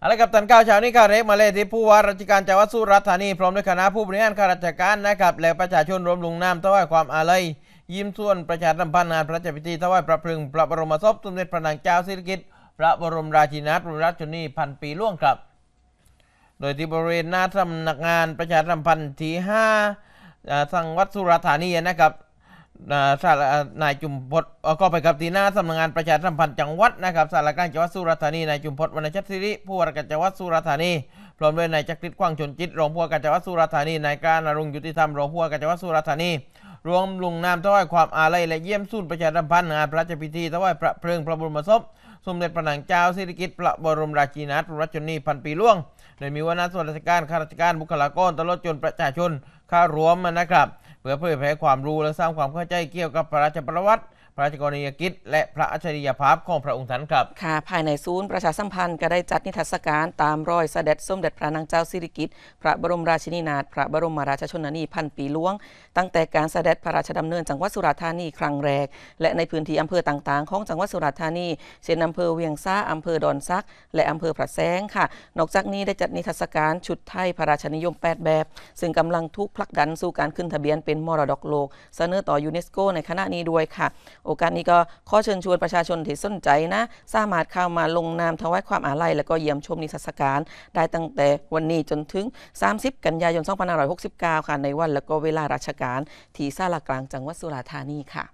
อะไรกับตันข่าวเช้านี้ข่าวเล็กมาเลยที่ผู้ว่าราชการจังหวัดสุราษฎร์ธานีพร้อมด้วยคณะผู้บริหารข้าราชการนะครับและประชาชนรวมลงนามถวายความอาลัยยิ้มส่วนประชาสัมพันธ์งานพระราชพิธีถวายพระเพลิงพระบรมศพสมเด็จพระนางเจ้าสิริกิติ์พระบรมราชินีนาถบรมราชชนนีพันปีหลวงครับโดยที่บริเวณหน้าสำนักงานประชาสัมพันธ์ที่5จังหวัดสุราษฎร์ธานีนะครับนายจุมพลก็ไปกับที่หน้าสำนักงานประชาสัมพันธ์จังหวัดนะครับสารกลางจังหวัดสุราษฎร์ธานีนายจุมพลวรรณชัดศิริผู้ว่าราชการจังหวัดสุราษฎร์ธานีพร้อมด้วยนายจักริดขวังชนจิตรองผู้ว่าการจังหวัดสุราษฎร์ธานีนายการณรงค์ยุติธรรมรองผู้ว่าการจังหวัดสุราษฎร์ธานีรวมลงนามถวายความอาลัยและเยี่ยมศูนย์ประชาสัมพันธ์งานพระราชพิธีถวายพระเพลิงพระบรมศพสมเด็จพระนางเจ้าสิริกิติ์พระบรมราชินีนาถบรมราชชนนีพันปีหลวงโดยมีหัวหน้าส่วนราชการข้าราชการบุคลากรตลอดจนประชาชนเข้าร่วมนะครับเพื่อเผยแพร่ความรู้และสร้างความเข้าใจเกี่ยวกับพระราชประวัติพระราชกรณียกิจและพระอัจฉริยภาพของพระองค์ท่านครับค่ะภายในศูนย์ประชาสัมพันธ์ก็ได้จัดนิทรรศการตามรอยเสด็จสมเด็จพระนางเจ้าสิริกิติ์พระบรมราชินีนาถพระบรมราชชนนีพันปีหลวงตั้งแต่การเสด็จพระราชดำเนินจังหวัดสุราษฎร์ธานีครั้งแรกและในพื้นที่อำเภอต่างๆของจังหวัดสุราษฎร์ธานีเช่นอำเภอเวียงซ่าอำเภอดอนซักและอำเภอพระแสงค่ะนอกจากนี้ได้จัดนิทรรศการชุดไทยพระราชนิยม8แบบซึ่งกำลังถูกผลักดันสู่การขึ้นทะเบียนเป็นมรดกโลกเสนอต่อยูเนสโกในขณะนี้ด้วยค่ะโอกาสนี้ก็ขอเชิญชวนประชาชนที่สนใจนะสามารถเข้ามาลงนามถวายความอาลัยและก็เยี่ยมชมนิทรรศการได้ตั้งแต่วันนี้จนถึง30กันยายน2569ค่ะในวันและก็เวลาราชการที่ศาลากลางจังหวัดสุราษฎร์ธานีค่ะ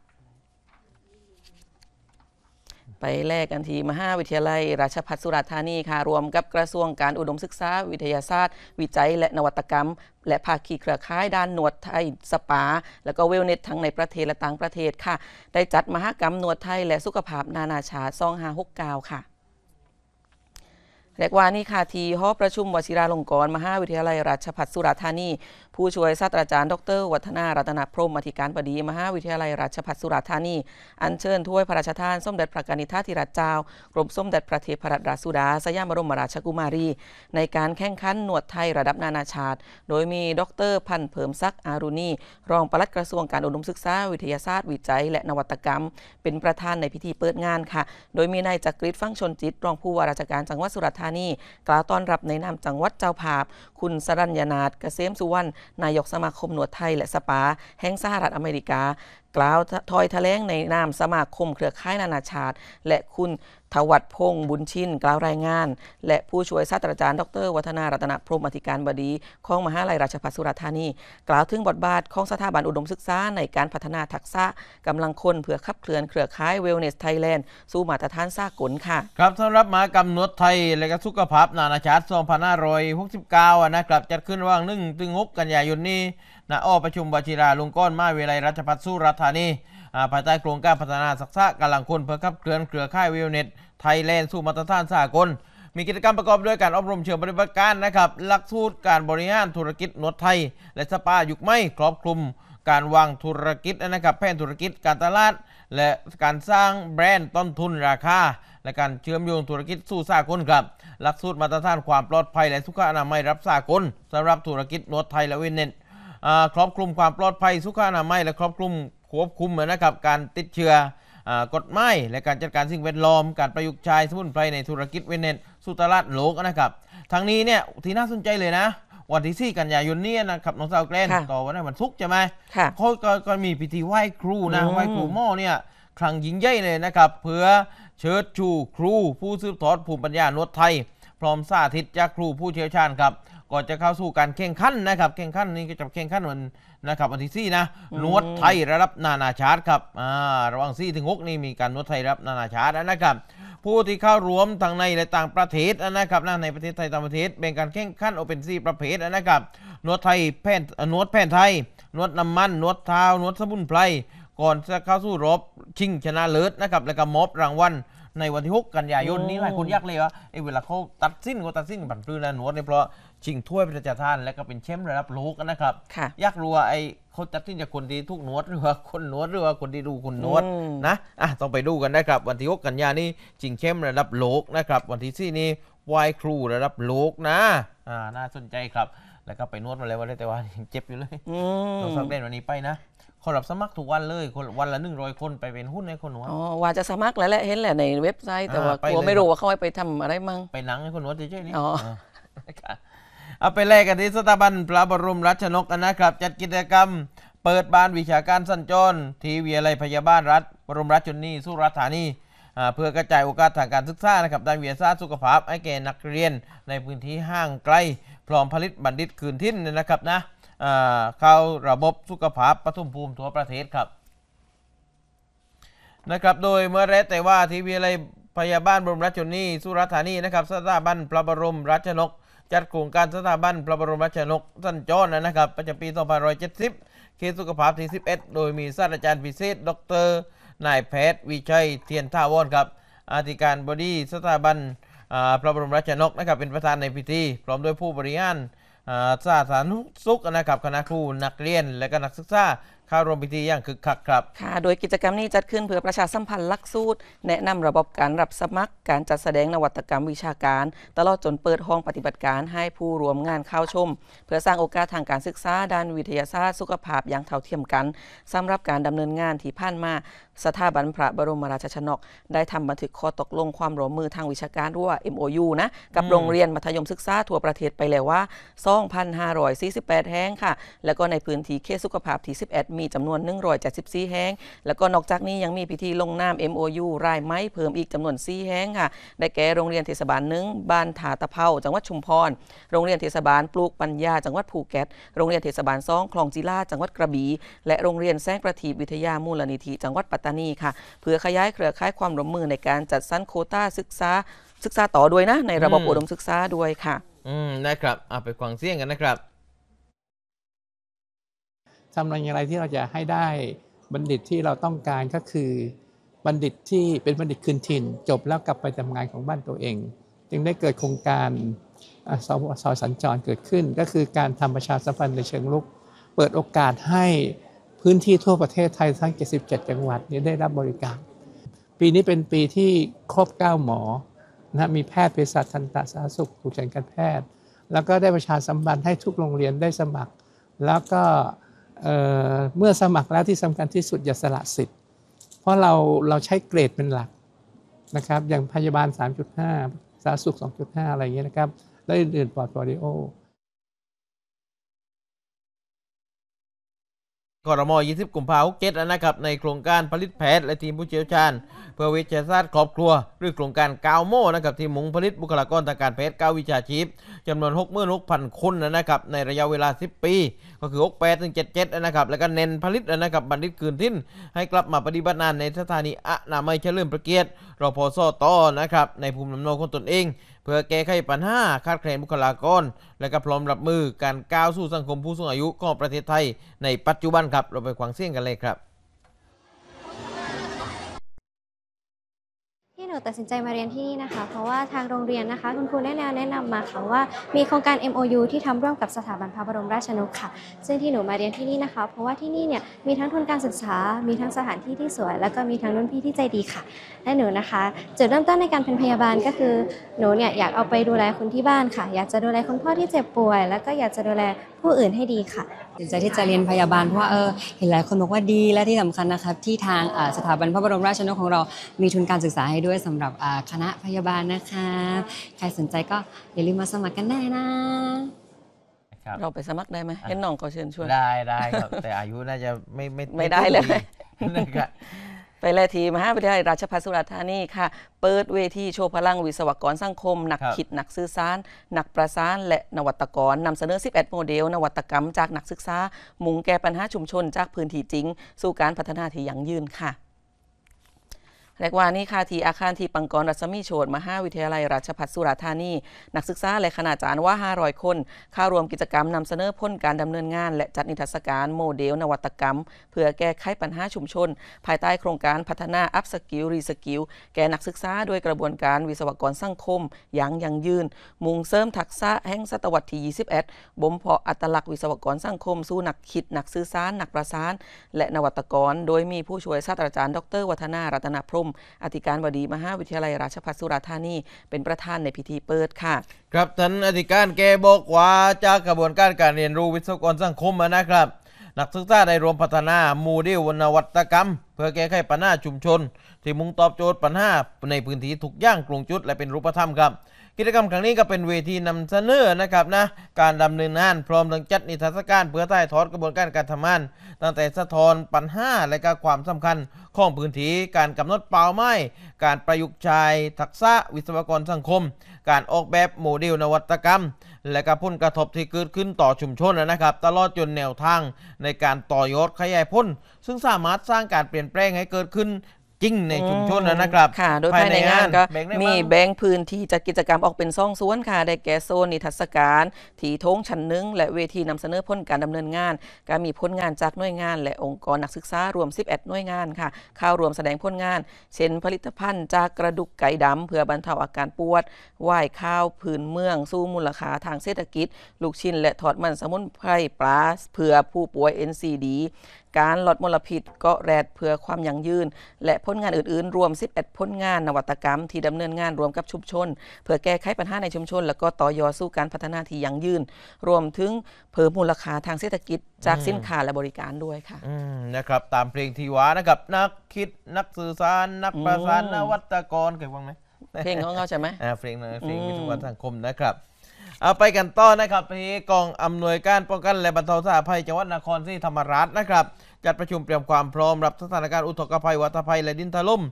ไปแลกกันที่มหาวิทยาลัยราชภัฏสุราษฎร์ธานีค่ะรวมกับกระทรวงการอุดมศึกษาวิทยาศาสตร์วิจัยและนวัตกรรมและภาคีเครือข่ายด้านนวดไทยสปาและก็เวลเนสทั้งในประเทศและต่างประเทศค่ะได้จัดมหกรรมนวดไทยและสุขภาพนานาชาติ2569ค่ะเรียกว่านี่ค่ะที่หอประชุมวชิราลงกรณ์มหาวิทยาลัยราชภัฏสุราษฎร์ธานีผู้ช่วยศาสตราจารย์ดร.วัฒนารัตนพรหมอธิการบดีมหาวิทยาลัยราชภัฏสุราษฎร์ธานีอัญเชิญถ้วยพระราชทานสมเด็จพระกนิษฐาธิราชเจ้ากรมสมเด็จพระเทพรัตนราชสุดาสยามบรมราชกุมารีในการแข่งขันนวดไทยระดับนานาชาติโดยมีดร.พันธ์เผิมศักดิ์อารุณีรองปลัดกระทรวงการอุดมศึกษาวิทยาศาสตร์วิจัยและนวัตกรรมเป็นประธานในพิธีเปิดงานค่ะโดยมีนายจักริดฟังชนจิตรองผู้ว่าราชการจังหวัดสุราษฎร์ธานีกล่าวต้อนรับในนามจังหวัดเจ้าภาพคุณสรัญญนาถเกษมสุวรรณนายกสมาคมนวดไทยและสปาแห่งสหรัฐอเมริกากล่าวถอยแถลงในนามสมาคมเครือข่ายนานาชาติและคุณทวัฒน์พงษ์บุญชินกล่าวรายงานและผู้ช่วยศาสตราจารย์ดร.วัฒนารัตนพรหมอธิการบดีของมหาวิทยาลัยราชภัฏสุราษฎร์ธานีกล่าวถึงบทบาทของสถาบันอุดมศึกษาในการพัฒนาทักษะกำลังคนเพื่อขับเคลื่อนเครือข่ายเวลเนสไทยแลนด์สู่มาตรฐานสากลค่ะครับสำหรับมหกรรมนวดไทยและก็สุขภาพนานาชาติ2569นะครับจัดขึ้นระหว่าง1 ถึง 6 กันยายนนี้ณหอประชุมวชิราลงกรณ์มหาวิทยาลัยราชภัฏสุราษฎร์ธานีภายใต้โครงการพัฒนาทักษะกำลังคนเพื่อขับเคลื่อนเครือข่ายเวลเนสไทยแลนด์สู่มาตรฐานสากลมีกิจกรรมประกอบด้วยการอบรมเชิงปฏิบัติการนะครับหลักสูตรการบริหารธุรกิจนวดไทยและสปายุคใหม่ครอบคลุมการวางธุรกิจนะครับแผนธุรกิจการตลาดและการสร้างแบรนด์ต้นทุนราคาและการเชื่อมโยงธุรกิจสู่สากลครับหลักสูตรมาตรฐานความปลอดภัยและสุขอนามัยรับสากลสำหรับธุรกิจนวดไทยและเวลเนสครอบคลุมความปลอดภัยสุขอนามัยและครอบคลุมควบคุมนะครับการติดเชื้อกฎหมายและการจัดการสิ่งแวดล้อมการประยุกต์ใช้สมุนไพรในธุรกิจเวลเนสสู่ตลาดโลกนะครับทั้งนี้เนี่ยที่น่าสนใจเลยนะวันที่4 กันยายนนี้นะครับน้องสาวแกลนต่อวันศุกร์ใช่ไหมเขาก็มีพิธีไหว้ครูนะไหว้ครูหม้อเนี่ยครั้งยิ่งใหญ่เลยนะครับเพื่อเชิดชูครูผู้สืบทอดภูมิปัญญานวดไทยพร้อมสาธิตจากครูผู้เชี่ยวชาญครับก่อนจะเข้าสู่การแข่งขันนะครับแข่งขันนี้ก็จะแข่งขันวันนะครับวันที่4นะนวดไทยระดับนานาชาติครับระหว่าง4 ถึง 6นี่มีการนวดไทยระดับนานาชาตินะครับผู้ที่เข้าร่วมทั้งในและต่างประเทศนะครับในประเทศไทยต่างประเทศแบ่งการแข่งขันออกเป็น4 ประเภทนะครับนวดไทยนวดแผนไทยนวดน้ำมันนวดเท้านวดสมุนไพรก่อนจะเข้าสู่รอบชิงชนะเลิศนะครับแล้วก็มอบรางวัลในวันที่6 กันยายนนี้หลายคนอยากเลยว่าเวลาเขาตัดสินบันปลื้มนวดเนี่ยเพราะชิงถ้วยพระราชทานและก็เป็นแชมป์ระดับโลกนะครับอยากรู้ว่าเขาตัดสินจากคนที่ทุกนวดหรือว่าคนนวดหรือว่าคนที่ดูคนนวดนะต้องไปดูกันนะครับวันที่6 กันยายนนี้ชิงแชมป์ระดับโลกนะครับวันที่4นี้ไหว้ครูระดับโลกนะน่าสนใจครับแล้วก็ไปนวดมาแล้ววันแต่ว่ายังเจ็บอยู่เลยเราสักเล่นวันนี้ไปนะเขารับสมัครทุกวันเลยคนวันละ100 คนไปเป็นหุ้นให้คนหัวอ๋อว่าจะสมัครแล้วแหละเห็นแหละในเว็บไซต์แต่ว่าไปกลัวเลยไม่รู้ว่าเขาให้ไปทำอะไรมั่งไปหนังให้คนหัวเฉยๆนี่อ๋อเอาไปแลกกันที่สถาบันพระบรมราชชนกนะครับจัดกิจกรรมเปิดบ้านวิชาการสัญจรที่วิทยาลัยพยาบาลรัฐบรมราชชนนีสุราษฎร์ธานีเพื่อกระจายโอกาสทางการศึกษานะครับด้านวิทยาศาสตร์สุขภาพให้แก่นักเรียนในพื้นที่ห่างไกลพร้อมผลิตบัณฑิตคืนถิ่นนะครับนะเข้าระบบสุขภาพปฐมภูมิทั่วประเทศครับนะครับโดยเมื่อแรกแต่ว่าที่วิทยาลัยพยาบาลบรมราชชนนีสุราษฎร์ธานีนะครับสถาบันพระบรมราชชนกจัดโครงการสถาบันพระบรมราชชนกสัญจรนะครับประจำปี 2570 เขตสุขภาพที่ 11 โดยมีศาสตราจารย์พิเศษดร.นายแพทย์วิชัยเทียนท่าวอนครับอธิการบดีสถาบันพระบรมราชชนกนะครับเป็นประธานในพิธีพร้อมด้วยผู้บริหารสาธารณสุขนะครับคณะครูนักเรียนและก็นักศึกษาเข้าร่วมพิธีอย่างคึกคักครับค่ะโดยกิจกรรมนี้จัดขึ้นเพื่อประชาสัมพันธ์หลักสูตรแนะนำระบบการรับสมัครการจัดแสดงนวัตกรรมวิชาการตลอดจนเปิดห้องปฏิบัติการให้ผู้ร่วมงานเข้าชมเพื่อสร้างโอกาสทางการศึกษาด้านวิทยาศาสตร์สุขภาพอย่างเท่าเทียมกันสำหรับการดำเนินงานที่ผ่านมาสถาบันพระบรมราชชนกได้ทำบันทึกข้อตกลงความร่วมมือทางวิชาการหรือว่า MOU นะกับโรงเรียนมัธยมศึกษาทั่วประเทศไปแล้วว่า 2,548 แห่งค่ะแล้วก็ในพื้นที่เขตสุขภาพที่ 11 มีจำนวน174 แห่งแล้วก็นอกจากนี้ยังมีพิธีลงนาม MOU รายไม้เพิ่มอีกจำนวน 4 แห่งค่ะได้แก่โรงเรียนเทศบาล1บ้านถาตะเภาจังหวัดชุมพรโรงเรียนเทศบาลปลูกปัญญาจังหวัดภูเก็ตโรงเรียนเทศบาล2คลองจิลาจังหวัดกระบี่และโรงเรียนแสงประทีปวิทยามูลนิธิจังหวัดปัตตานีค่ะเพื่อขยายเครือข่ายความร่วมมือในการจัดสรรโควต้าศึกษาต่อด้วยนะในระบบอุดมศึกษาด้วยค่ะนะครับไปฟังเสียงกันนะครับทำอย่างไรที่เราจะให้ได้บัณฑิตที่เราต้องการก็คือบัณฑิตที่เป็นบัณฑิตคืนถิ่นจบแล้วกลับไปทำงานของบ้านตัวเองจึงได้เกิดโครงการสวส.สัญจรเกิดขึ้นก็คือการทำประชาสัมพันธ์ในเชิงรุกเปิดโอกาสให้พื้นที่ทั่วประเทศไทยทั้ง77จังหวัดนี้ได้รับบริการปีนี้เป็นปีที่ครบ9หมอนะมีแพทย์เภสัชทันตสาธารณสุขถูกจัดการแพทย์แล้วก็ได้ประชาสัมพันธ์ให้ทุกโรงเรียนได้สมัครแล้วก็เมื่อสมัครแล้วที่สำคัญที่สุดอย่าสละสิทธิ์เพราะเราใช้เกรดเป็นหลักนะครับอย่างพยาบาล 3.5 สาธารณสุข 2.5 อะไรอย่างเงี้ยนะครับและอื่นๆพอร์ตโฟลิโอกรม20 กุมภาพันธ์ 67นะครับในโครงการผลิตแพทย์และทีมผู้เชี่ยวชาญเพื่อวิทยาศาสตร์ครอบครัวหรือโครงการ9 โมนะครับที่มุ่งผลิตบุคลากรทางการแพทย์9 วิชาชีพจำนวน 66,000 คนนะครับในระยะเวลา10 ปีก็คือ68 ถึง 77นะครับแล้วก็เน้นผลิตนะครับบัณฑิตคืนถิ่นให้กลับมาปฏิบัติงานในสถานีอนามัยเฉลิมพระเกียรติรพสตนะครับในภูมิลำเนาของตนเองเพื่อแก้ไขปัญหาขาดแคลนบุคลากรและก็พร้อมรับมือการก้าวสู่สังคมผู้สูงอายุของประเทศไทยในปัจจุบันครับเราไปฟังเสียงกันเลยครับที่หนูตัดสินใจมาเรียนที่นี่นะคะเพราะว่าทางโรงเรียนนะคะคุณครูได้แนะนำมาค่ะว่ามีโครงการ MOU ที่ทำร่วมกับสถาบันพระบรมราชชนกค่ะซึ่งที่หนูมาเรียนที่นี่นะคะเพราะว่าที่นี่เนี่ยมีทั้งทุนการศึกษามีทั้งสถานที่ที่สวยแล้วก็มีทั้งรุ่นพี่ที่ใจดีค่ะและหนูนะคะจุดเริ่มต้นในการเป็นพยาบาลก็คือหนูเนี่ยอยากเอาไปดูแลคนที่บ้านค่ะอยากจะดูแลคุณพ่อที่เจ็บป่วยแล้วก็อยากจะดูแลผู้อื่นให้ดีค่ะตัดสินใจที่จะเรียนพยาบาลเพราะว่าเห็นหลายคนบอกว่าดีและที่สำคัญนะครับที่ทางสถาบันพระบรมราชชนกของเรามีทุนการศึกษาให้ด้วยสำหรับคณะพยาบาลนะคะใครสนใจก็อย่าลืมมาสมัครกันได้นะเราไปสมัครได้ไหมเห็นน้องเขาเชิญชวนได้ครับแต่อายุน่าจะไม่ได้เลยนะครับไปแลทีมหาวิทยาลัยราชภัฏสุราษฎร์ธานีค่ะเปิดเวทีโชว์พลังวิศวกรสังคมนักคิดนักสื่อสารนักประสานและนวัตกรนำเสนอ11โมเดลนวัตกรรมจากนักศึกษามุ่งแก้ปัญหาชุมชนจากพื้นที่จริงสู่การพัฒนาที่ยั่งยืนค่ะเรียกว่านี่ค่ะที่อาคารที่ปังกรรัศมีโชติมหาวิทยาลัยราชภัฏสุราษฎร์ธานีนักศึกษาและคณาจารย์ว่า500คนเข้าร่วมกิจกรรมนำเสนอผลการดำเนินงานและจัดนิทรรศการโมเดลนวัตกรรมเพื่อแก้ไขปัญหาชุมชนภายใต้โครงการพัฒนาอัพสกิลรีสกิลแก่นักศึกษาด้วยกระบวนการวิศวกรสังคมอย่างยั่งยืนมุ่งเสริมทักษะแห่งศตวรรษที่21บ่มเพาะอัตลักษณ์วิศวกรสังคมสู่นักคิดนักสื่อสารนักประสานและนวัตกรโดยมีผู้ช่วยศาสตราจารย์ดร.วัฒนารัตนพรหมอธิการบดีมหาวิทยาลัยราชภัฏสุราษฎร์ธานีเป็นประธานในพิธีเปิดค่ะครับท่านอธิการแกบอกว่าจากกระบวนการเรียนรู้วิศวกรสังคมนะครับนักศึกษาได้รวมพัฒนาโมเดลนวัตกรรมเพื่อแก้ไขปัญหาชุมชนที่มุ่งตอบโจทย์ปัญหาในพื้นที่ทุกย่างกลุ่มจุดและเป็นรูปธรรมครับกิจกรรมครั้งนี้ก็เป็นเวทีนำเสนอนะครับนะการดำเนินงานพร้อมทั้งจัดนิทรรศการเพื่อถ่ายทอดกระบวนการการทำงานตั้งแต่สะท้อนปัญหาและก็ความสำคัญของพื้นที่การกำหนดเป้าหมายการประยุกต์ใช้ทักษะวิศวกรสังคมการออกแบบโมเดลนวัตกรรมและก็ผลกระทบที่เกิดขึ้นต่อชุมชนนะครับตลอดจนแนวทางในการต่อยอดขยายผลซึ่งสามารถสร้างการเปลี่ยนแปลงให้เกิดขึ้นจริงในชุมชนนะครับค่ะโดยภายในงานก็มีแบ่งงพื้นที่จัดกิจกรรมออกเป็น2 ส่วนค่ะได้แก่โซนนิทรรศการที่โถงชั้น1และเวทีนำเสนอผลการดำเนินงานก็มีผลงานจากหน่วยงานและองค์กรนักศึกษารวม11หน่วยงานค่ะเข้ารวมแสดงผลงานเช่นผลิตภัณฑ์จากกระดูกไก่ดำเพื่อบรรเทาอาการปวดไหว้ข้าวพื้นเมืองสู้มูลค่าทางเศรษฐกิจลูกชิ้นและทอดมันสมุนไพรปลาเพื่อผู้ป่วย NCD การลดมลพิษเกาะแรดเพื่อความยั่งยืนและผลงานอื่นๆรวม11ผลงานนวัตกรรมที่ดำเนินงานรวมกับชุมชนเพื่อแก้ไขปัญหาในชุมชนและก็ต่อยอดสู่การพัฒนาที่ยั่งยืนรวมถึงเพิ่มมูลค่าทางเศรษฐกิจจากสินค้าและบริการด้วยค่ะนะครับตามเพลงทีวานะครับนักคิดนักสื่อสารนักประสานนวัตกรเคยฟังไหมเพลงของเขาใช่ไหมเพลงวิศวกรสังคมนะครับเอาไปกันต่อนะครับที่กองอำนวยการป้องกันและบรรเทาสาธารณภัยจังหวัดนครศรีธรรมราชนะครับจัดประชุมเตรียมความพร้อมรับสถานการณ์อุทกภัยวัฏภัยและดินถล่ม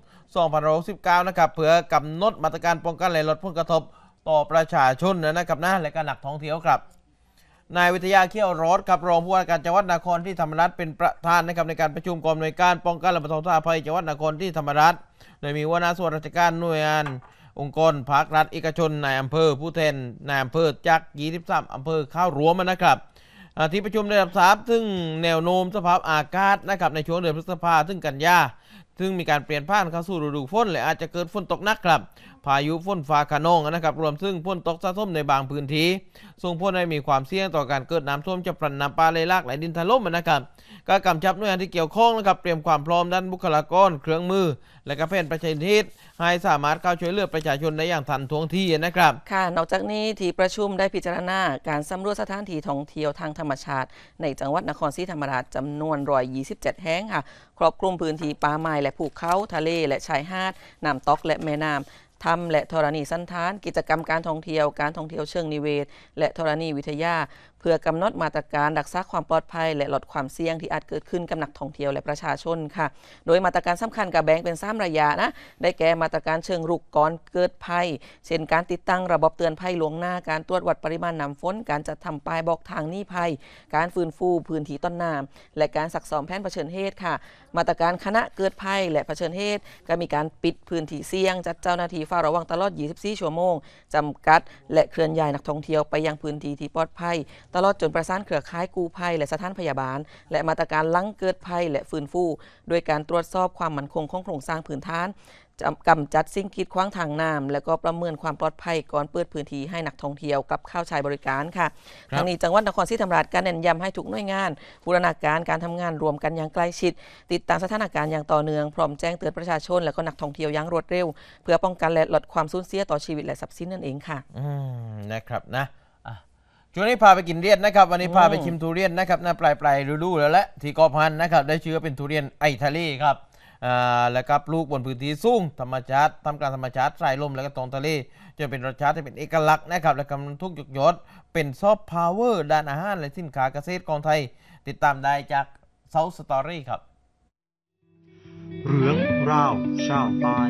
2019นะครับเพื่อกำหนดมาตรการป้องกันและลดผลกระทบต่อประชาชนนะครับนะและก็นักท่องเที่ยวครับนายวิทยาเขี้ยวรอดครับรองผู้ว่าการจังหวัดนครศรีธรรมราชเป็นประธานนะครับในการประชุมกองอำนวยการป้องกันและบรรเทาสาธารณภัยจังหวัดนครศรีธรรมราชโดยมีหัวหน้าส่วนราชการหน่วยงานองค์กรภาครัฐเอกชนนายอำเภอผู้แทนนายอำเภอจาก23อำเภอเข้ารวมนะครับที่ประชุมได้รับทราบถึงแนวโน้มสภาพอากาศนะครับในช่วงเดือนพฤษภาคมถึงกันยาซึ่งมีการเปลี่ยนผ่านเข้าสู่ฤดูฝนและอาจจะเกิดฝนตกหนักครับพายุฝนฟ้าคะนองนะครับรวมถึงฝนตกสะสมในบางพื้นที่ส่งผลให้มีความเสี่ยงต่อการเกิดน้ำท่วมฉับพลันน้ำป่าไหลหลากและดินถล่มนะครับการกำชับหน่วยงานที่เกี่ยวข้องนะครับเตรียมความพร้อมด้านบุคลากรเครื่องมือและก็แผนประชาธิปไตยให้สามารถเข้าช่วยเหลือประชาชนได้อย่างทันท่วงทีนะครับค่ะนอกจากนี้ที่ประชุมได้พิจารณาการสำรวจสถานที่ท่องเที่ยวทางธรรมชาติในจังหวัดนครศรีธรรมราชจำนวน127แห่งค่ะครอบคลุมพื้นที่ป่าไม้และภูเขาทะเลและชายหาดน้ำตกและแม่น้ำถ้ำและธรณีสันฐานกิจกรรมการท่องเที่ยวเชิงนิเวศและธรณีวิทยาเพื่อกำหนดมาตรการรักษาความปลอดภัยและลดความเสี่ยงที่อาจเกิดขึ้นกับนักท่องเที่ยวและประชาชนค่ะโดยมาตรการสำคัญกับแบ่งเป็น3ระยะนะได้แก่มาตรการเชิงรุกก่อนเกิดภัยเช่นการติดตั้งระบบเตือนภัยล่วงหน้าการตรวจวัดปริมาณน้ำฝนการจัดทำป้ายบอกทางหนีภัยการฟื้นฟูพื้นที่ต้นน้ำและการซักซ้อมแผนเผชิญเหตุค่ะมาตรการคณะเกิดภัยและเผชิญเหตุก็มีการปิดพื้นที่เสี่ยงจัดเจ้าหน้าที่เฝ้าระวังตลอด24ชั่วโมงจำกัดและเคลื่อนย้ายนักท่องเที่ยวไปยังพื้นที่ที่ปลอดภัยตลอดจนประสานเครือข่ายกู้ภัยและสถานพยาบาลและมาตรการหลังเกิดภัยและฟื้นฟูโดยการตรวจสอบความมั่นคงของโครงสร้างพื้นฐานกำจัดสิ่งกีดขวางทางน้ำและก็ประเมินความปลอดภัยก่อนเปิดพื้นที่ให้นักท่องเที่ยวกับเข้าใช้บริการค่ะทางนี้จังหวัดนครศรีธรรมราชการเน้นย้ำให้ทุกหน่วยงานบูรณาการการทำงานรวมกันอย่างใกล้ชิดติดตามสถานการณ์อย่างต่อเนื่องพร้อมแจ้งเตือนประชาชนและก็นักท่องเที่ยวอย่างรวดเร็วเพื่อป้องกันและลดความสูญเสียต่อชีวิตและทรัพย์สินนั่นเองค่ะนะครับนะช่วงนี้พาไปกินเรียนนะครับวันนี้พาไปชิมทุเรียนนะครับปลายฤดูแล้วแหละที่กอพันนะครับได้ชื่อเป็นทุเรียนไอทะเลครับแล้วก็ปลูกบนพื้นที่สูงธรรมชาติทำการธรรมชาติสายลมแล้วก็ตรงทะเลจะเป็นรสชาติที่เป็นเอกลักษณ์นะครับและกำลังทุกยกยศเป็นซอฟต์พาวเวอร์ด้านอาหารและสินค้าเกษตรของไทยติดตามได้จากเซาท์สตอรี่ครับเรื่องราวชาวใต้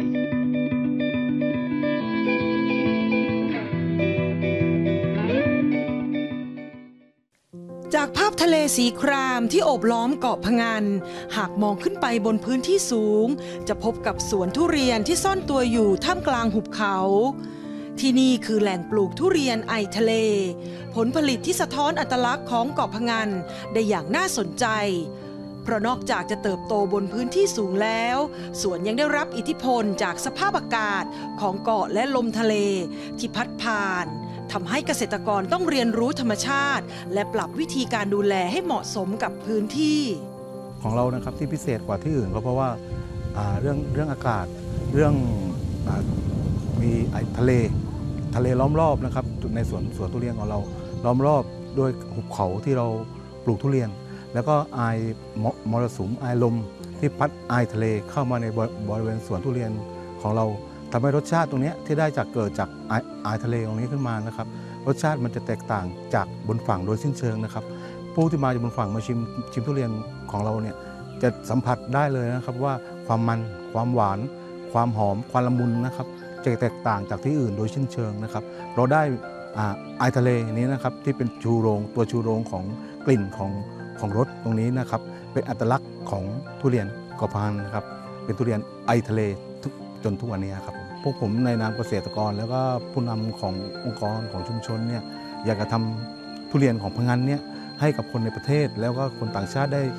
จากภาพทะเลสีครามที่โอบล้อมเกาะพะงันหากมองขึ้นไปบนพื้นที่สูงจะพบกับสวนทุเรียนที่ซ่อนตัวอยู่ท่ามกลางหุบเขาที่นี่คือแหล่งปลูกทุเรียนไอทะเลผลผลิตที่สะท้อนอัตลักษณ์ของเกาะพะงันได้อย่างน่าสนใจเพราะนอกจากจะเติบโตบนพื้นที่สูงแล้วสวนยังได้รับอิทธิพลจากสภาพอากาศของเกาะและลมทะเลที่พัดผ่านทำให้เกษตรกรต้องเรียนรู้ธรรมชาติและปรับวิธีการดูแลให้เหมาะสมกับพื้นที่ของเรานะครับที่พิเศษกว่าที่อื่นก็เพราะว่าเรื่องอากาศเรื่องมีทะเลล้อมรอบนะครับในสวนทุเรียนของเราล้อมรอบด้วยหุบเขาที่เราปลูกทุเรียนแล้วก็ไอมรสุมไอลมที่พัดไอทะเลเข้ามาในบริเวณสวนทุเรียนของเราทำให้รสชาติตรงนี้ที่ได้จากเกิดจากไอทะเลตรงนี้ขึ้นมานะครับรสชาติมันจะแตกต่างจากบนฝั่งโดยสิ้นเชิงนะครับผู้ที่มาจากบนฝั่งมาชิมทุเรียนของเราเนี่ยจะสัมผัสได้เลยนะครับว่าความมันความหวานความหอมความละมุนนะครับจะแตกต่างจากที่อื่นโดยสิ้นเชิงนะครับเราได้ไอทะเลนี้นะครับที่เป็นตัวชูโรงของกลิ่นของรสตรงนี้นะครับเป็นอัตลักษณ์ของทุเรียนเกาะพะงันนะครับเป็นทุเรียนไอทะเลจนทุกวันนี้ครับพวกผมในนามเกษตรกรแล้วก็ผู้นำขององค์กรของชุมชนเนี่ยอยากจะทำทุเรียนของพะงันเนี่ยให้กับคนในประเทศแล้วก็คนต่างชาติได้